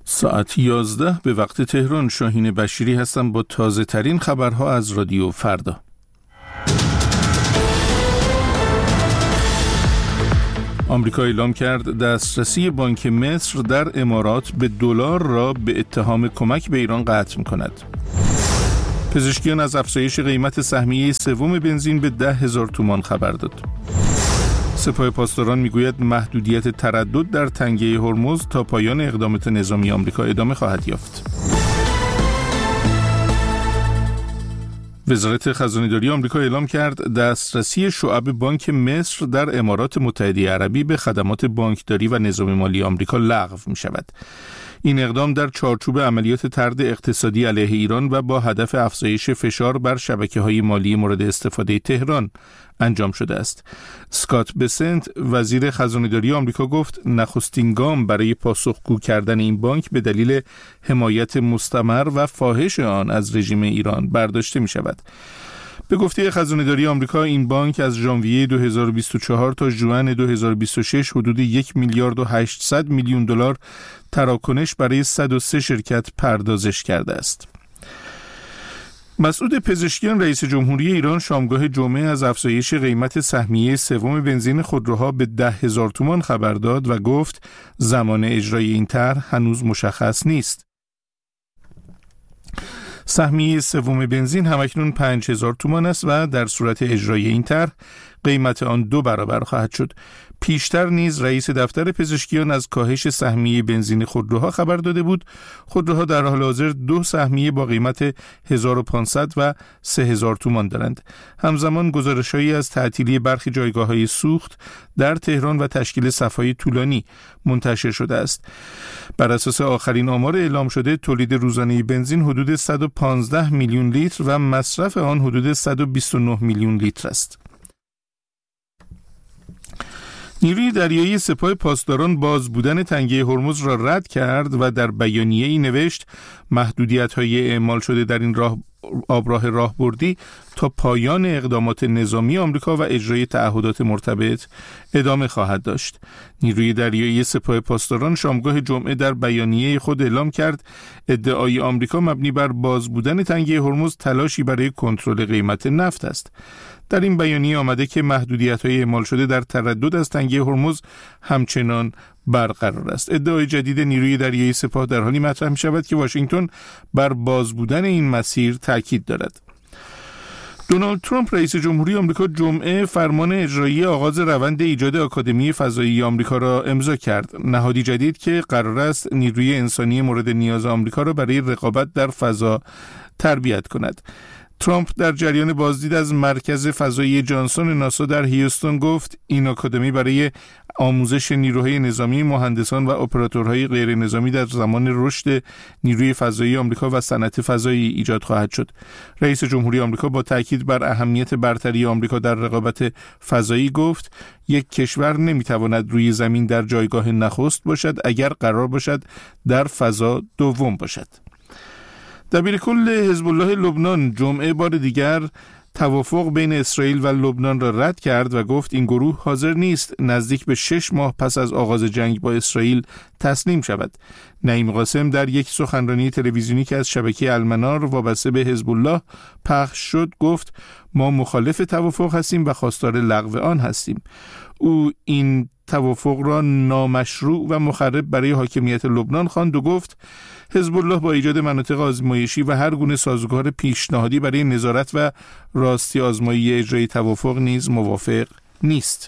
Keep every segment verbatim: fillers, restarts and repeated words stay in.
ساعت یازده به وقت تهران. شاهین بشیری هستم با تازه ترین خبرها از رادیو فردا. آمریکا اعلام کرد دسترسی بانک مصر در امارات به دلار را به اتهام کمک به ایران قطع می‌کند. پزشکیان از افزایش قیمت سهمیه سوم بنزین به ده هزار تومان خبر داد. سپاه پاسداران میگوید محدودیت تردد در تنگه هرمز تا پایان اقدامات نظامی آمریکا ادامه خواهد یافت. وزارت خزانه‌داری آمریکا اعلام کرد دسترسی شعب بانک مصر در امارات متحده عربی به خدمات بانکداری و نظام مالی آمریکا لغو می شود. این اقدام در چارچوب عملیات طرد اقتصادی علیه ایران و با هدف افزایش فشار بر شبکه‌های مالی مورد استفاده تهران انجام شده است. اسکات بسنت وزیر خزانه‌داری آمریکا گفت نخستین گام برای پاسخگو کردن این بانک به دلیل حمایت مستمر و فاحش آن از رژیم ایران برداشته می شود. به گفته خزانه‌داری آمریکا این بانک از ژانویه دو هزار و بیست و چهار تا ژوئن دو هزار و بیست و شش حدود یک میلیارد و هشتصد میلیون دلار تراکنش برای صد و سه شرکت پردازش کرده است. مسعود پزشکیان رئیس جمهوری ایران شامگاه جمعه از افزایش قیمت سهمیه سوم بنزین خودروها به ده هزار تومان خبر داد و گفت زمان اجرای این طرح هنوز مشخص نیست. سهمیه سوم بنزین همکنون پنج هزار تومان است و در صورت اجرای این طرح قیمت آن دو برابر خواهد شد. پیشتر نیز رئیس دفتر پزشکیان از کاهش سهمیه بنزین خودروها خبر داده بود. خودروها در حال حاضر دو سهمیه با قیمت هزار و پانصد و سه هزار تومان دارند. همزمان گزارش‌هایی از تعطیلی برخی جایگاه‌های سوخت در تهران و تشکیل صف‌های طولانی منتشر شده است. بر اساس آخرین آمار اعلام شده تولید روزانه بنزین حدود صد و پانزده میلیون لیتر و مصرف آن حدود صد و بیست و نه میلیون لیتر است. نیروی دریایی سپاه پاسداران باز بودن تنگه هرمز را رد کرد و در بیانیه‌ای نوشت محدودیت‌های اعمال شده در این راه آبراه راهبردی تا پایان اقدامات نظامی آمریکا و اجرای تعهدات مرتبط ادامه خواهد داشت. نیروی دریایی سپاه پاسداران شامگاه جمعه در بیانیه خود اعلام کرد ادعای آمریکا مبنی بر باز بودن تنگه هرمز تلاشی برای کنترل قیمت نفت است. در این بیانیه آمده که محدودیت‌های اعمال شده در تردد از تنگه هرمز همچنان برقرار است. ادعای جدید نیروی دریایی سپاه در حالی مطرح می شود که واشنگتن بر باز بودن این مسیر تاکید دارد. دونالد ترامپ رئیس جمهوری آمریکا جمعه فرمان اجرایی آغاز روند ایجاد آکادمی فضایی آمریکا را امضا کرد. نهادی جدید که قرار است نیروی انسانی مورد نیاز آمریکا را برای رقابت در فضا تربیت کند. ترامپ در جریان بازدید از مرکز فضایی جانسون ناسا در هیوستون گفت این آکادمی برای آموزش نیروهای نظامی، مهندسان و اپراتورهای غیر نظامی در زمان رشد نیروی فضایی آمریکا و صنعت فضایی ایجاد خواهد شد. رئیس جمهوری آمریکا با تاکید بر اهمیت برتری آمریکا در رقابت فضایی گفت یک کشور نمیتواند روی زمین در جایگاه نخست باشد اگر قرار باشد در فضا دوم باشد. دبیرکل حزب الله لبنان جمعه بار دیگر توافق بین اسرائیل و لبنان را رد کرد و گفت این گروه حاضر نیست نزدیک به شش ماه پس از آغاز جنگ با اسرائیل تسلیم شود. نعیم قاسم در یک سخنرانی تلویزیونی که از شبکه المنار وابسته به حزب الله پخش شد گفت ما مخالف توافق هستیم و خواستار لغو آن هستیم. او این توافق را نامشروع و مخرب برای حاکمیت لبنان خواند و گفت حزب الله با ایجاد مناطق آزمایشی و هر گونه سازوکار پیشنهادی برای نظارت و راستی آزمایی اجرای توافق نیز موافق نیست.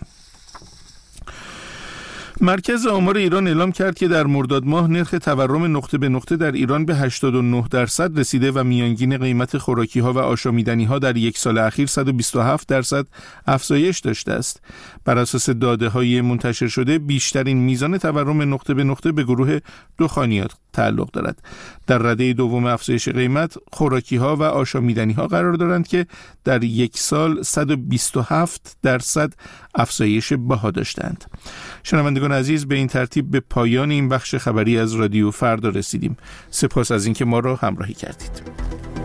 مرکز آمار ایران اعلام کرد که در مرداد ماه نرخ تورم نقطه به نقطه در ایران به هشتاد و نه درصد رسیده و میانگین قیمت خوراکی‌ها و آشامیدنی‌ها در یک سال اخیر صد و بیست و هفت درصد افزایش داشته است. بر اساس داده‌های منتشر شده بیشترین میزان تورم نقطه به نقطه به گروه دخانیات تعلق دارد. در رده دوم افزایش قیمت خوراکی‌ها و آشامیدنی‌ها قرار دارند که در یک سال صد و بیست و هفت درصد افزایش بها داشتند. شنوندگان عزیز، به این ترتیب به پایان این بخش خبری از رادیو فردا رسیدیم. سپاس از اینکه ما را همراهی کردید.